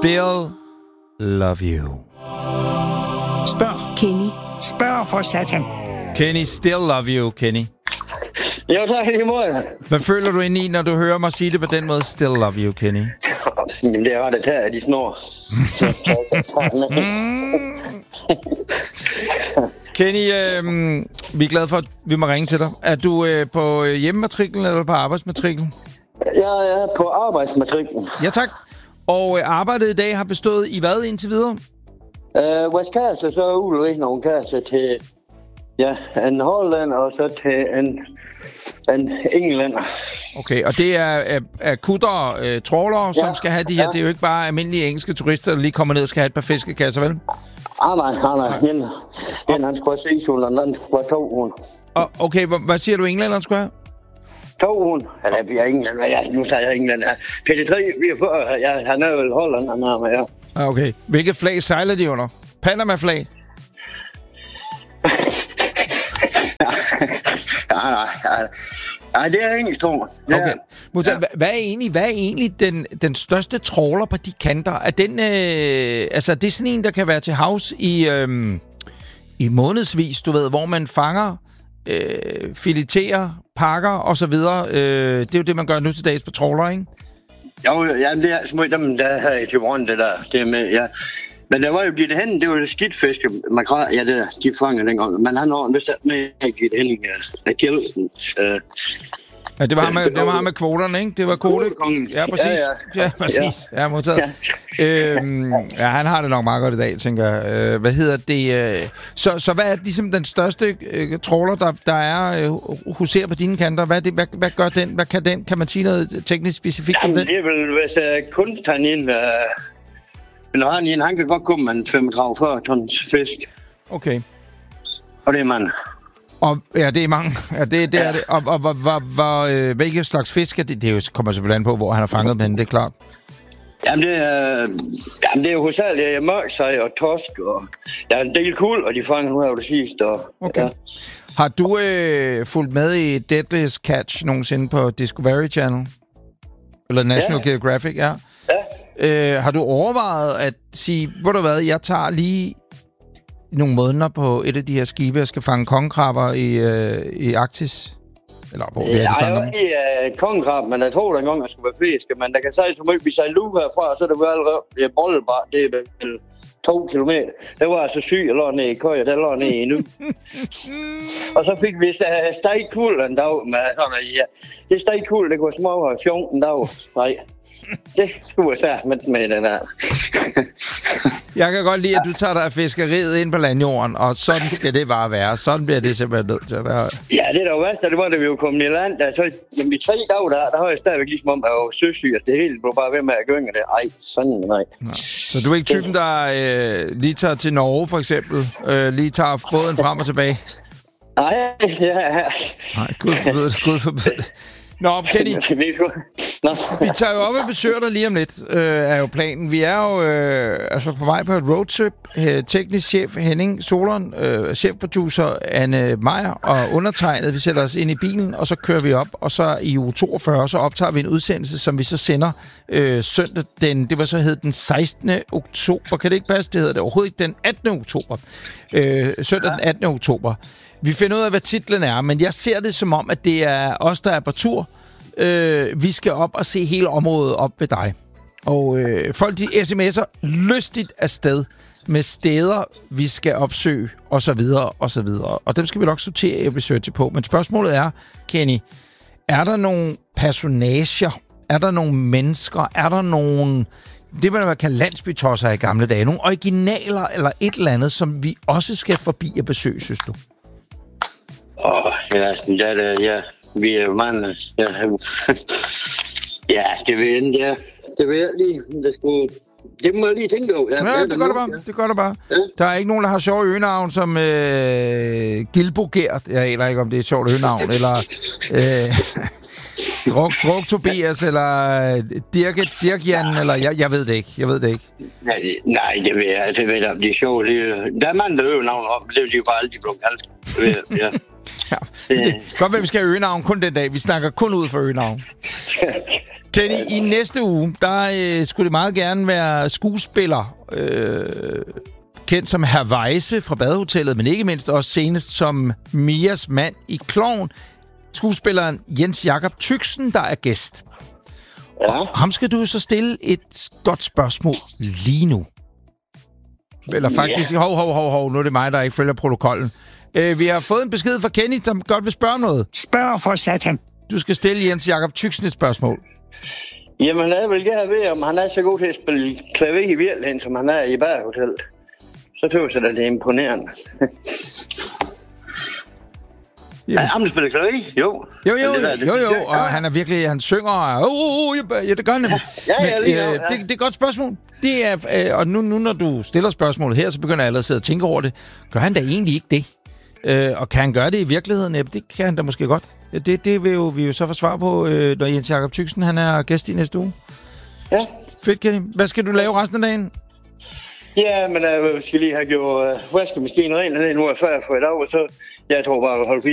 Still Love You. Spørg. Kenny. Spørg for satan. Kenny, Still Love You, Kenny. Jo, tak i måde. Hvad føler du ind i, når du hører mig sige det på den måde? Still Love You, Kenny. Jamen, det er ret at tage af de snor. Kenny, vi er glade for, at vi må ringe til dig. Er du på hjemmematriklen eller på arbejdsmatriklen? Jeg er på arbejdsmatriklen. Ja, tak. Og arbejdet i dag har bestået i hvad indtil videre? Vaskasse, så Ulrik nogle kasser til en hollænder, og så til en englænder. Okay, og det er kutter, trawlere, som skal have de her. Det er jo ikke bare almindelige engelske turister, der lige kommer ned og skal have et par fiskekasser, vel? Nej. En han skulle have 600, og den anden skulle have 200. Okay, hvad siger du, englænderen skulle have? 200. Eller vi er englænder. Nu tager jeg englænder. PT3, vi er for. Han er vel hollænder, ja. Okay. Hvilket flag sejler de under? Panama-flag? Nej, det er engelsk, Thomas. Okay. Hvad er egentlig den største trawler på de kanter? Er den, altså, det er sådan en, der kan være til havs i månedsvis, du ved, hvor man fanger, fileterer, pakker og så videre. Det er jo det, man gør nu til dags på trawler, ikke? Jo, jamen, det er små dem, der her i Thyborøn, det der. Det er med, ja. Men der var jo Gitte Henning, det var jo skidtfiske. Ja, det der, de fanger dengang. Men han har vist med Gitte Henning af Kjeldsen. Ja, det var ham med kvoterne, ikke? Det var kvotekongen. Ja, præcis. Ja, præcis. Ja, modtaget. Ja, han har det nok meget godt i dag, tænker jeg. Hvad hedder det? Så hvad er ligesom den største trawler, der er huserer på dine kanter? Hvad gør den? Hvad kan den? Kan man sige noget teknisk specifikt om den? Det er vel, hvis kun tager ind... Men han kan godt komme med 35-40 tons fisk. Okay. Og det er man. Og ja, det er mange. Ja, det er det. Og hvilke slags fisk er det? Det kommer selvfølgelig an på, hvor han har fanget dem, det er klart. Jamen, det er jo hovedsageligt mørksej og torsk, og der er en del kul, og de fanger nu af det sidste. Okay. Ja. Har du fulgt med i Deadliest Catch nogensinde på Discovery Channel? Eller National Geographic, ja. Har du overvejet at sige, hvor du hvad, jeg tager lige nogle måneder på et af de her skibe, jeg skal fange kongekrabber i Arktis? Eller hvor det er, de fanger dem? Jeg er ikke kongekrabber, men jeg tror dengang, jeg skulle være fiske. Men der kan sige så meget, vi sejler ud herfra, så er det vel allerede boldbar. Det er vel 2 kilometer. Det var altså syg, jeg lå nede i køjer, der lå nede endnu. Og så fik vi stegt kul en dag med sådan, det stegt kul, det kunne små 14 dage. Nej, det skulle jeg med det der. Jeg kan godt lide, at du tager dig af fiskeriet ind på landjorden, og sådan skal det bare være. Sådan bliver det simpelthen nødt til at være. Ja, det er da jo værst, det var, da vi jo kom i land. Så, jamen, i 3 dage der har jeg stadigvæk ligesom om, at jeg var søsyg, at det hele blev bare ved med at gynge det. Ej, sådan nej. Ja. Så du er ikke typen, der lige tager til Norge, for eksempel? Lige tager båden frem og tilbage? Nej, ja. Nej, Gud forbyde det. Nå, Kenny, vi tager jo op og besøger dig lige om lidt, er jo planen. Vi er jo altså på vej på et roadtrip. Teknisk chef Henning Solon, chefproducer Anne Meyer og undertegnet. Vi sætter os ind i bilen, og så kører vi op. Og så i uge 42, så optager vi en udsendelse, som vi så sender søndag. Det var så hed den 16. oktober. Kan det ikke passe? Det hedder det overhovedet ikke den 18. oktober. Søndag den 18. oktober. Vi finder ud af, hvad titlen er, men jeg ser det som om, at det er os, der er på tur. Vi skal op og se hele området op ved dig. Og folk, de sms'er lystigt afsted med steder, vi skal opsøge, og så videre, og så videre. Og dem skal vi nok sortere og researche på. Men spørgsmålet er, Kenny, er der nogle personager? Er der nogle mennesker? Er der nogle... Det man kalde landsbytosser i gamle dage. Nogle originaler eller et eller andet, som vi også skal forbi at besøge, synes du? Ja, vi er jo mange. Ja, det ved jeg lige. Det må jeg lige tænke over. Ja, det gør det bare. Ja. Der er ikke nogen, der har sjove øgenavn som Gilbogert. Jeg aner ikke, om det er et sjovt øgenavn. Eller Druk Tobias, eller Dirk Jan, eller jeg ved det ikke. Nej, det ved jeg. Det er sjovt. Der er mange, der øgenavn om, men det er jo bare altid blevet kaldt. Ja. Ja, det godt, at vi skal have øgenavn kun den dag. Vi snakker kun ud for øgenavn. Kenny, i næste uge, der skulle det meget gerne være skuespiller, kendt som Herr Weisse fra Badehotellet, men ikke mindst også senest som Mias mand i Klovn, skuespilleren Jens Jakob Tychsen, der er gæst. Ja. Og ham skal du så stille et godt spørgsmål lige nu. Eller faktisk, hov, nu er det mig, der ikke følger protokollen. Vi har fået en besked fra Kenny, der godt vil spørge noget. Spørg for satan. Du skal stille Jens Jakob Tychsen et spørgsmål. Jamen, jeg vil gerne ved, om han er så god til at spille klaver i virkeligheden, som han er i Badehotellet. Så tøver jeg, at det er imponerende. Ja, han spiller klaver? Jo. Jo, og han er virkelig, han synger, ja, det gør han. Ja. Det er et godt spørgsmål. Det er, og nu, når du stiller spørgsmålet her, så begynder jeg allerede at sidde og tænke over det. Gør han da egentlig ikke det? Og kan han gøre det i virkeligheden? Ja, det kan han da måske godt. Det vil vi jo så få svar på, når Jens Jakob Tychsen, han er gæst i næste uge. Ja. Fedt, Kenny. Hvad skal du lave resten af dagen? Ja, men jeg skal lige have gjort vaskemaskinen ren, nu er jeg færdig for et år, så jeg tror bare, at holde